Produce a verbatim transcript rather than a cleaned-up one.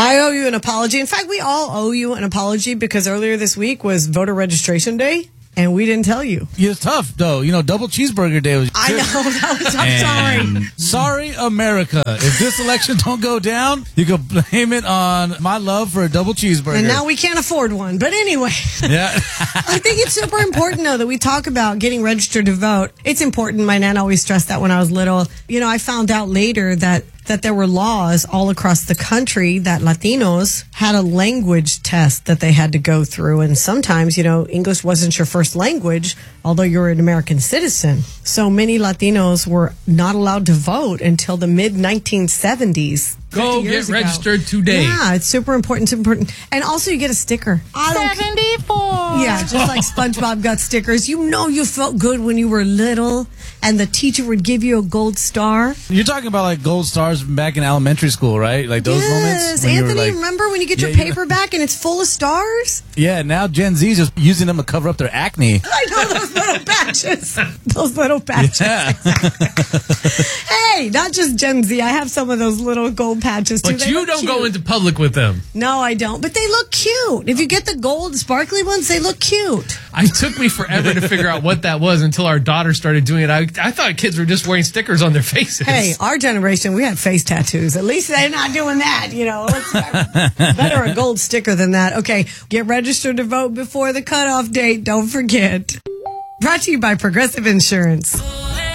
I owe you an apology. In fact, we all owe you an apology because earlier this week was voter registration day. And we didn't tell you. It's tough, though. You know, double cheeseburger day was. I know. That was, I'm sorry. Sorry, America. If this election don't go down, you can blame it on my love for a double cheeseburger. And now we can't afford one. But anyway. Yeah. I think it's super important, though, that we talk about getting registered to vote. It's important. My nan always stressed that when I was little. You know, I found out later that that there were laws all across the country that Latinos had a language test that they had to go through. And sometimes, you know, English wasn't your first language, although you're an American citizen. So many Latinos were not allowed to vote until the mid nineteen seventies. Go get ago. registered today. Yeah, it's super important. Super important. And also you get a sticker. seventy-four. Yeah, just like SpongeBob got stickers. You know you felt good when you were little and the teacher would give you a gold star. You're talking about like gold stars from back in elementary school, right? Like those yes. moments? Yes, Anthony, like, remember when you get your yeah, paper back and it's full of stars? Yeah, now Gen Z's just using them to cover up their acne. I know, those little patches. Those little patches. Yeah. Hey, not just Gen Z. I have some of those little gold patches too. But they you don't cute. go into public with them. No, I don't. But they look cute. If you get the gold sparkly ones, they look cute. It took me forever to figure out what that was until our daughter started doing it. I, I thought kids were just wearing stickers on their faces. Hey, our generation, we had face tattoos. At least they're not doing that, you know. Let's, better a gold sticker than that. Okay, get registered to vote before the cutoff date. Don't forget. Brought to you by Progressive Insurance.